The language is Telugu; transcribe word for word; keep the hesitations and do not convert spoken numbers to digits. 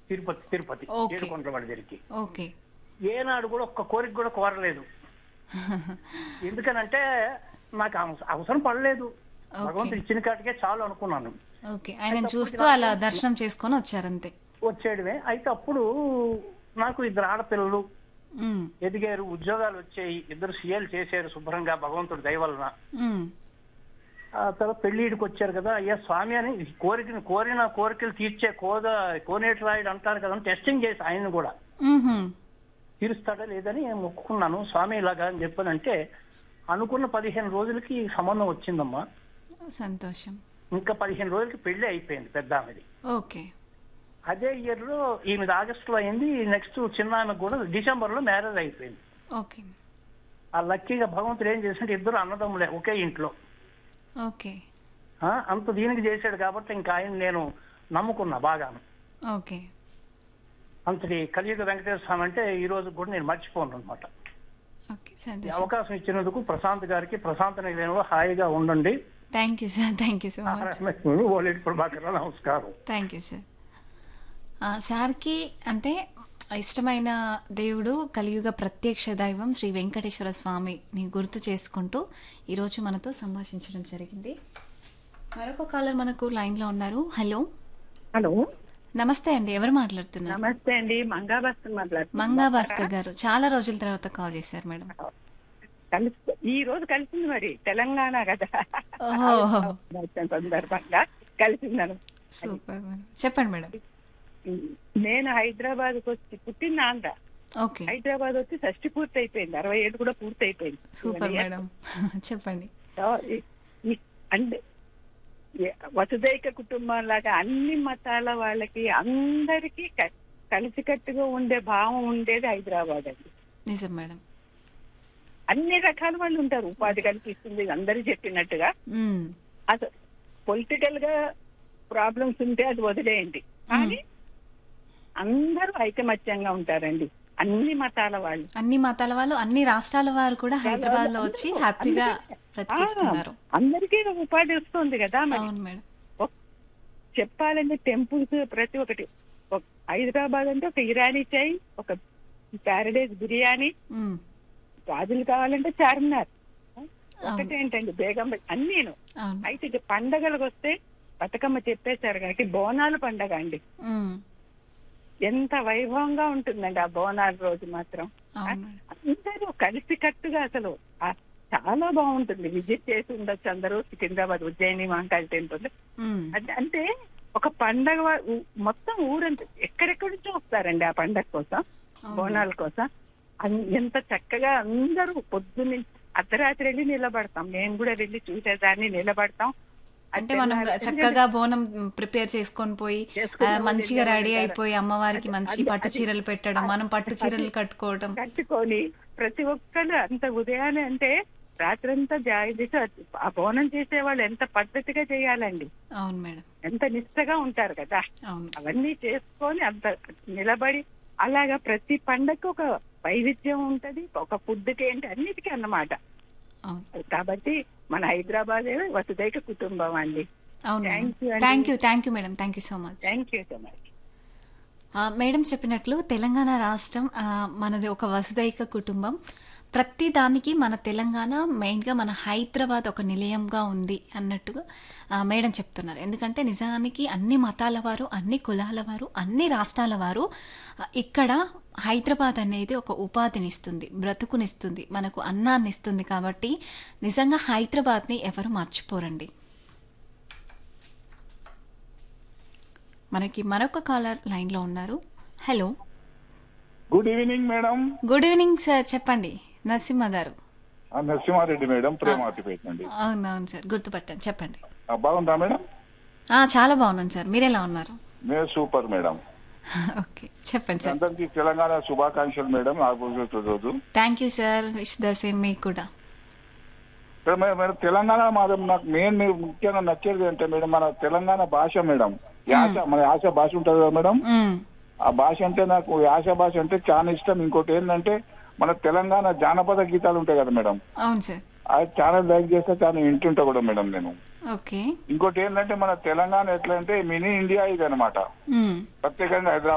తిరుపతి తిరుపతి ఓకే. ఏడుకొండల వాడి దగ్గరికి. ఓకే. ఏనాడు కూడా ఒక్క కోరిక కూడా కోరలేదు. ఎందుకనంటే నాకు అవస- అవసరం పడలేదు. ఓకే. భగవంతుడు ఇచ్చిన కాటికే చాలు అనుకున్నాను. ఓకే. ఆయనను అయితే చూస్తూ అప్పటికి అలా నాకు దర్శనం చేసుకొని వచ్చారంతే. వచ్చేయడమే. అయితే అప్పుడు నాకు ఇద్దరు ఆడపిల్లలు ఉమ్, ఎదిగారు, ఉద్యోగాలు వచ్చాయి, ఇద్దరు సీఏలు చేశారు శుభ్రంగా భగవంతుడి దయ వలన. ఉమ్, ఆ తర్వాత పెళ్లిడికి వచ్చారు కదా, అయ్యా స్వామి అని ఈ కోరికను కోరిన కోరికలు తీర్చే కోద కోనేటి రాయుడు అంటారు కదా, టెస్టింగ్ చేసి ఆయన కూడా ఉహుం, తీరుస్తాడా లేదని మొక్కుకున్నాను. స్వామి ఇలాగా అని చెప్పానంటే అనుకున్న పదిహేను రోజులకి ఈ సంబంధం వచ్చిందమ్మా. సంతోషం. ఇంకా పదిహేను రోజులకి పెళ్లి అయిపోయింది పెద్ద ఆమెది. ఓకే. అదే ఇయర్ లో ఈమెది ఆగస్టులో అయింది. నెక్స్ట్ చిన్న ఆమెకు కూడా డిసెంబర్ లో మ్యారేజ్ అయిపోయింది. ఓకే. ఆ లక్కీగా భగవంతుడు ఏం చేసినట్టు ఇద్దరు అన్నదమ్ములే ఒకే ఇంట్లో. ఓకే. ఆ, అంత దీనికి చేశాడు కాబట్టి ఇంకా ఆయన నేను నమ్ముకున్నా బాగాను. ఓకే. అంతటి కలియుగ వెంకటేశ్వర స్వామి అంటే ఈ రోజు కూడా నేను మర్చిపోను అనమాట. ఓకే. ఈ సంతోషం. అవకాశం ఇచ్చినందుకు ప్రశాంత్ గారికి, ప్రశాంత్ నిలయంలో హాయిగా ఉండండి. Thank you sir. Thank you so much. Oleti Prabhakar నమస్కారం. Thank you sir. ఆ, సార్కి అంటే ఇష్టమైన దేవుడు కలియుగ ప్రత్యక్ష దైవం శ్రీ వెంకటేశ్వర స్వామిని గుర్తు చేసుకుంటూ ఈరోజు మనతో సంభాషించడం జరిగింది. మరొక కాలర్ మనకు లైన్లో ఉన్నారు. హలో, హలో, నమస్తే అండి. ఎవరు మాట్లాడుతున్నారు? నమస్తే అండి. మంగా భాస్కర్ మాట్లాడుతున్నాను. మంగా భాస్కర్ గారు, చాలా రోజుల తర్వాత కాల్ చేశారు మేడం. కలిసి ఈ రోజు కలిసింది, మరి తెలంగాణ కదా, ఓహో, సందర్భంగా కలిసిందను. Super madam. చెప్పండి మేడం. నేను హైదరాబాద్ వచ్చి పుట్టిన ఆంధ్ర. ఓకే. హైదరాబాద్ వచ్చి షష్టి పూర్తి అయిపోయింది, అరవై ఏళ్ళు కూడా పూర్తి అయిపోయింది. Super madam. చెప్పండి. అంటే వసుదైక కుటుంబం లాగా అన్ని మతాల వాళ్ళకి అందరికీ క- కలిసికట్టుగా ఉండే భావం ఉండేది హైదరాబాద్ అండి. నిజం మేడం. అన్ని రకాల వాళ్ళు ఉంటారు, ఉపాధి కల్పిస్తుంది అందరూ చెప్పినట్టుగా. మ్మ్. అసలు పొలిటికల్ గా ప్రాబ్లమ్స్ ఉంటే అది వదిలేయండి, కానీ అందరూ ఐకమత్యంగా ఉంటారండి, అన్ని మతాల వాళ్ళు. అన్ని మతాల వాళ్ళు, అన్ని రాష్ట్రాల వారు కూడా హైదరాబాద్ లో వచ్చి హ్యాపీగా బ్రతికిస్తున్నారు. అందరికీ ఉపాధి వస్తుంది కదా మరి. అవును మేడం. ఒక్- చెప్పాలంటే టెంపుల్స్ ప్రతి ఒక్కటి, ఒక హైదరాబాద్ అంటే ఒక ఇరానీ చాయ్, ఒక ప్యారడైజ్ బిర్యానీ, మ్మ్. గాజులు కావాలంటే చార్మినార్, ఒకటి ఏంటండి బేగం, అన్నీను. అవును. అయితే ఇక పండగలకు వస్తే బతుకమ్మ చెప్పేశారు కాబట్టి బోనాల పండగ అండి మ్మ్. ఎంత వైభవంగా ఉంటుందండి ఆ బోనాల రోజు మాత్రం. అవును మేడం. అందరూ కలిసి కట్టుగా అసలు ఆ చాలా బాగుంటుంది. విజిట్ చేసి ఉండొచ్చు అందరూ సికింద్రాబాద్, ఉజ్జయిని మహంకాళి టెంపుల్. మ్మ్. అంటే అంటే ఒక పండగ వా- ఊ- మొత్తం ఊరంతా ఎక్కడెక్కడి నుంచో వస్తారండి ఆ పండగ కోసం, బోనాల కోసం. అన్- ఎంత చక్కగా అందరూ పొద్దున్న అర్ధరాత్రి వెళ్ళి నిలబడతాం. నేను కూడా వెళ్ళి చూసేదాన్ని, నిలబడతాం. అంటే మనం చక్కగా బోనం ప్రిపేర్ చేసుకొని పోయి ఆ, మంచిగా రెడీ అయిపోయి అమ్మవారికి మంచి పట్టు చీరలు పెట్టడం, మనం పట్టు చీరలు కట్టుకోవడం. కట్టుకొని ప్రతి ఒక్కరు అంత ఉదయాన్నే అంటే రాత్రంతా జాయి చేసి ఆ బోనం చేసే వాళ్ళు ఎంత పద్ధతిగా చేయాలండి, అవును మేడం. ఎంత నిష్టగా ఉంటారు కదా. అవును. అవన్నీ చేసుకొని అంత నిలబడి అలాగా ప్రతి పండగకు ఒక వైవిధ్యం ఉంటది, ఒక ఫుడ్కి ఏంటి అన్నిటికీ అన్నమాట. అవును. కాబట్టి మన హైదరాబాద్ వసుదైక కుటుంబం అండి. అవును మేడం. థ్యాంక్ యూ అండి. Thank you thank you madam. Thank you so much. Thank you so much. ఆ, మేడం చెప్పినట్లు తెలంగాణ రాష్ట్రం ఆ, మనది ఒక వసుదైక కుటుంబం. ప్రతి దానికి మన తెలంగాణ మెయిన్గా మన హైదరాబాద్ ఒక నిలయంగా ఉంది అన్నట్టుగా ఆ, మేడం చెప్తున్నారు. ఎందుకంటే నిజానికి అన్ని మతాల వారు, అన్ని కులాల వారు, అన్ని రాష్ట్రాల వారు ఆ, ఇక్కడ హైదరాబాద్ అనేది ఒక ఉపాధిని ఇస్తుంది, బ్రతుకునిస్తుంది, మనకు అన్నాన్ని ఇస్తుంది. కాబట్టి నిజంగా హైదరాబాద్ని ఎవరు మర్చిపోరండి. మనకి మరొక కాలర్ లైన్లో ఉన్నారు. Hello, good evening madam. Good evening sir. చెప్పండి. నరసింహ గారు. ఆ, నరసింహారెడ్డి మేడం, ప్రేమాటిపేట నుండి. అవునవును సార్, గుర్తుపట్టాను. చెప్పండి. ఆ, బాగుందా మేడం? ఆ, చాలా బాగున్నాను సార్. మీరు ఎలా ఉన్నారు? నేను సూపర్ మేడం. ఓకే, చెప్పండి సార్. అందరికీ తెలంగాణ శుభాకాంక్షలు మేడం. నాకు రోజు thank you sir. Wish the same మీకు కూడా. మేడం, మేడం తెలంగాణ మాత్రం నాకు మెయిన్ ముఖ్యంగా నచ్చేది అంటే మేడం మన తెలంగాణ భాష మేడం. యాస, మన యాస భాష ఉంటుంది కదా మేడం. మ్మ్. ఆ భాష అంటే నాకు యాస భాష అంటే చాలా ఇష్టం. ఇంకోటి ఏంటంటే మన తెలంగాణ జానపద గీతాలు ఉంటాయి కదా మేడం, అవును సార్. అది చాలా లైక్ చేస్తే చాలా వింటుంటా కూడా మేడం నేను. ఓకే. ఇంకోటి ఏంటంటే మన తెలంగాణ ఎట్లా అంటే మినీ ఇండియా ఇది అనమాట. మ్మ్. ప్రత్యేకంగా హైదరాబాద్